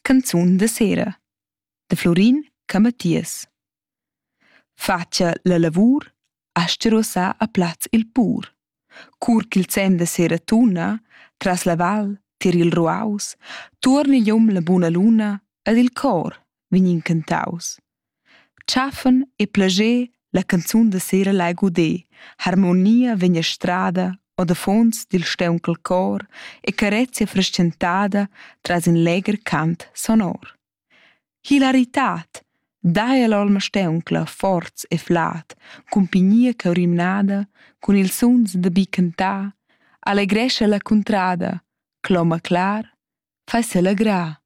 Canzun da sera da Florin Camaties. Fatscha la lavur, astga russà a plaz il pur. Cur ch'il zem da sera tuna, tras la val, tier il ruaus, tuorna igl la buna luna ed il cor vegnin cantaus. Tschafan e plascher la canzun da sera lai guder, harmonia vegna strada o da fons dil staunchel cor e carezia frascentada tras in leger cant sonor. Hilaritat, dai all'olma stauncla forz e flat, cumpignia cheurimnada, cun il suns da bi cantà, allegrescha la contrada, cloma clar, faise allegrar.